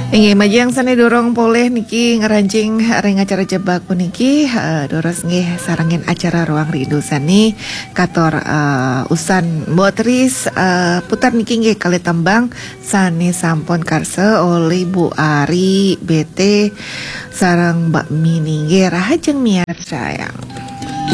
Inge majang sana dorong poleh niki ngerancing reng acara jebak puniki doros nggih sarangin acara ruang rindu sani kator usan botris putar niki nggih kali tembang sani sampun karse oleh Bu Ari BT sarang Mbak Mini nggih rahajeng miar sayang.